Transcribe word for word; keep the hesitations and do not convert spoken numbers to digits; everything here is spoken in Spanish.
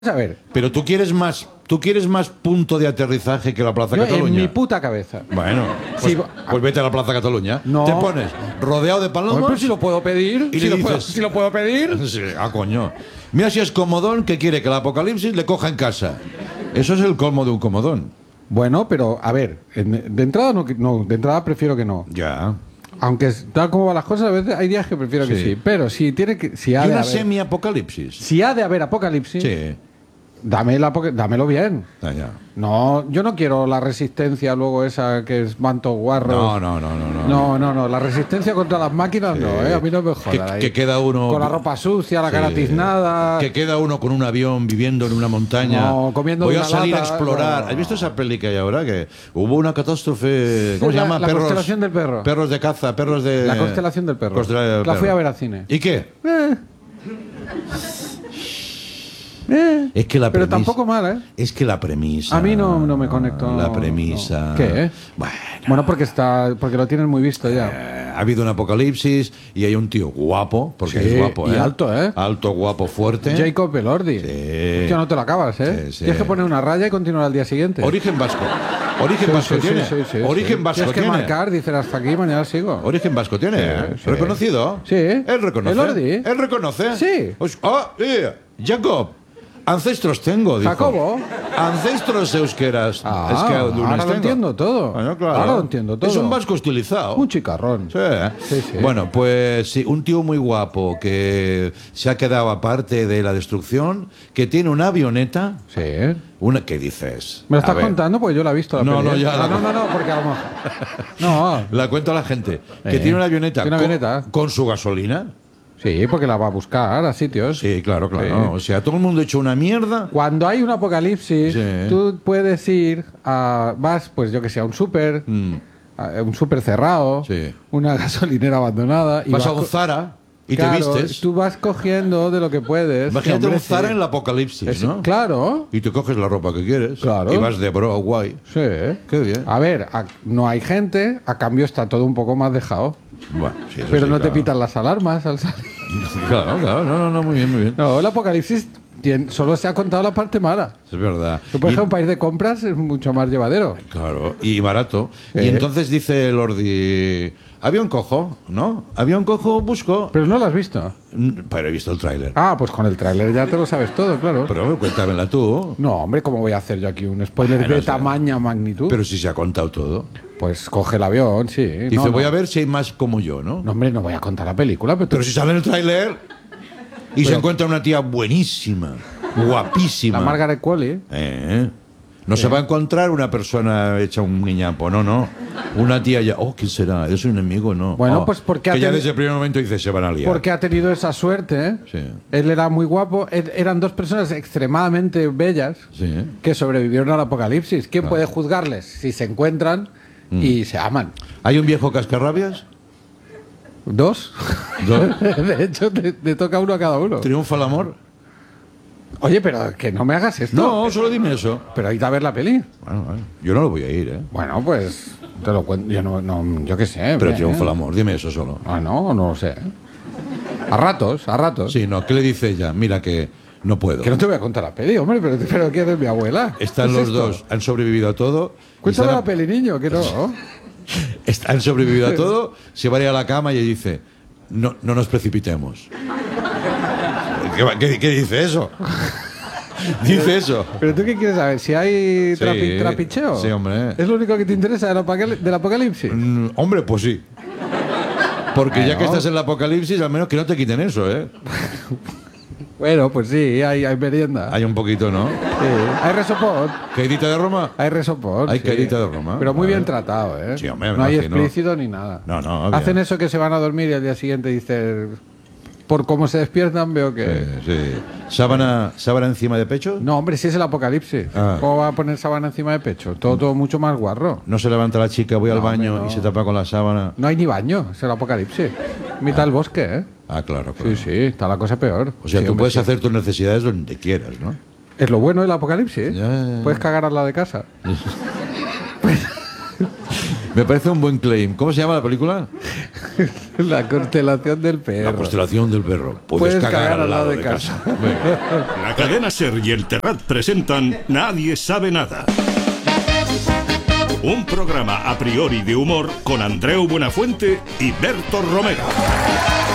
A ver, Pero tú quieres más, tú quieres más punto de aterrizaje que la Plaza yo Cataluña. en mi puta cabeza. Bueno, pues, Sí, pues vete a la Plaza Cataluña. No. Te pones rodeado de Bueno, palomas. pero si lo puedo pedir. Y si, le lo puedo, dices- si lo puedo pedir. Sí, ah, coño. Mira si es comodón que quiere que el apocalipsis le coja en casa. Eso es el colmo de un comodón. Bueno, pero a ver, en- de entrada no, no, de entrada prefiero que no. Ya. Aunque es- tal como van las cosas, a veces hay días que prefiero que Sí. sí. Pero si tiene que, si ha Y de una haber, semi-apocalipsis. si ha de haber apocalipsis, Sí. dame la apoca- dámelo bien. Ah, ya. No, yo no quiero la resistencia luego esa que es manto guarro. No, no, no, no, no. No, no, no, la resistencia contra las máquinas Sí. no, ¿eh? A mí no me Que, jodan. ahí. que queda uno. Con la ropa sucia, la cara Sí. tiznada. Que queda uno con un avión viviendo en una montaña. No, comiendo Voy de a una salir lata, a explorar. no. ¿Has visto esa peli que hay ahora? Que hubo una catástrofe. ¿Cómo se La- llama? la constelación del perro. Perros de caza, perros de. La constelación del perro. Constelación del La fui perro. a ver al cine. ¿Y qué? Eh. Eh. Es que la Pero premisa. tampoco mal, ¿eh? Es que la premisa. A mí no, no me conecto. La premisa. no. ¿Qué? Bueno. Bueno, porque está, porque lo tienen muy visto ya. Eh, ha habido un apocalipsis y hay un tío guapo, porque Sí, es guapo, y ¿eh? alto, ¿eh? Alto, guapo, fuerte. Jacob Elordi. Sí. Hostia, no te lo acabas, ¿eh? Sí, sí. Tienes que poner una raya y continuar al día siguiente. Origen vasco. Origen Sí, vasco sí, tiene. sí, sí, sí, Origen sí. vasco Tienes que tiene. marcar, dicen hasta aquí, mañana sigo. Origen vasco tiene. ¿eh? sí. ¿Reconocido? Sí. Él reconoce. Elordi. Él reconoce. Sí. Pues- ah, eh, Jacob. Ancestros tengo, dijo. Jacobo. Ancestros euskeras. Ah, es que ahora lo tengo. entiendo todo. Bueno, claro. Ahora lo entiendo todo. Es un vasco estilizado. Un chicarrón. Sí. Sí, sí. Bueno, pues sí, un tío muy guapo que se ha quedado aparte de la destrucción, que tiene una avioneta. Sí. Una, ¿qué dices? ¿Me lo A estás ver, contando? Pues yo la he visto. La No, peli, no, ¿eh? ya Ah, la- no, no, no, porque a lo mejor. No. La cuento a la gente. Que Eh, tiene una avioneta, tiene una con- avioneta. Con, su gasolina. Sí, porque la va a buscar a sitios. Sí, claro, claro. Sí. O sea, todo el mundo ha hecho una mierda. Cuando hay un apocalipsis, Sí. tú puedes ir a. Vas, pues yo que sé, a un súper. Mm. a un súper cerrado. Sí. Una gasolinera abandonada. Y Vas a co- un Zara y Claro, te vistes. Tú vas cogiendo de lo que puedes. Imagínate Hombre, un Zara sí. en el apocalipsis, Es- ¿no? Claro. Y te coges la ropa que quieres. Claro. Y vas de bro guay. Sí. Qué bien. A ver, a- no hay gente, a cambio está todo un poco más dejado. Bueno, sí, eso Pero sí, no te claro. pitan las alarmas al salir. Claro, claro. No, no, no, muy bien, muy bien. No, el apocalipsis tien- solo se ha contado la parte mala. Es verdad. Tú, por Y- ejemplo, un país de compras es mucho más llevadero. Claro, y barato. Eh. Y entonces dice Lordi, avión cojo, ¿no? Avión cojo, busco. Pero no lo has visto. Mm, Pero he visto el tráiler. Ah, pues con el tráiler ya te lo sabes todo, claro. Pero cuéntamela tú. No, hombre, ¿cómo voy a hacer yo aquí un spoiler Bueno, de o sea, tamaña magnitud? Pero si se ha contado todo. Pues coge el avión, sí. Dice, no, voy no. a ver si hay más como yo, ¿no? No, hombre, no voy a contar la película, pero, tú- Pero si sale en el tráiler y se Pero- encuentra una tía buenísima, guapísima. la Margaret Qualley. Eh, No se va a encontrar una persona hecha un guiñapo, no, no. Una tía ya, oh, ¿quién será? ¿Es un enemigo? No. Bueno, Oh, pues porque ha Que ya teni- desde el primer momento dice, se van a liar. Porque ha tenido esa suerte, ¿eh? Sí. Él era muy guapo. Er- Eran dos personas extremadamente bellas Sí, ¿eh? que sobrevivieron al apocalipsis. ¿Quién puede juzgarles si se encuentran Mm. y se aman? ¿Hay un viejo cascarrabias? ¿Dos? ¿Dos? De hecho, te, te toca uno a cada uno. ¿Triunfa el amor? Oye, pero que no me hagas esto. No, solo dime eso. Pero hay que ver la peli. Bueno, bueno, yo no lo voy a ir, ¿eh? Bueno, pues te lo cuento. Yo no, no yo qué sé. Pero hombre, triunfa el ¿eh? amor, dime eso solo. Ah, no, no lo sé. A ratos, a ratos. Sí, no, ¿qué le dice ella? Mira que no puedo. Que no te voy a contar la peli, hombre, pero, pero ¿qué es mi abuela? Están ¿Qué es los esto? dos, han sobrevivido a todo. y Cuéntame están la a- peli, niño, que no. est- Han sobrevivido a todo, se va a ir a la cama y dice, no, no nos precipitemos. ¿Qué, va- qué- qué dice eso? Dice eso. ¿Pero tú qué quieres saber? ¿Si hay Sí, trapi- trapicheo? sí, hombre. ¿Es lo único que te interesa del, apocal- del apocalipsis? Mm, hombre, pues sí. Porque ya Bueno. que estás en el apocalipsis, al menos que no te quiten eso, ¿eh? Bueno, pues sí, hay, hay merienda. Hay un poquito, ¿no? Sí. Hay resopón. ¿Caidita de Roma? Hay resopón. Hay sí. caidita de Roma. Pero muy Vale. bien tratado, ¿eh? Sí, hombre, me no hay imagino. explícito ni nada. No, no, bien. Hacen eso que se van a dormir y al día siguiente dicen... Por cómo se despiertan veo que... Sí, sí. ¿Sábana, ¿Sábana encima de pecho? No, hombre, si es el apocalipsis. Ah. ¿Cómo va a poner sábana encima de pecho? Todo, todo mucho más guarro. No se levanta la chica, voy al No, baño hombre, no. y se tapa con la sábana. No hay ni baño, es el apocalipsis. Mitad del bosque, ¿eh? Ah, claro, claro. Sí, sí, está la cosa peor. O sea, Sí, tú hombre, puedes sí. hacer tus necesidades donde quieras, ¿no? Es lo bueno del apocalipsis. Ya, ya, ya. Puedes cagar al lado de casa. Me parece un buen claim. ¿Cómo se llama la película? La constelación del perro. La constelación del perro. Puedes, Puedes cagar, al lado de casa. casa. La cadena SER y el Terrat presentan Nadie sabe nada. Un programa a priori de humor con Andreu Buenafuente y Berto Romero.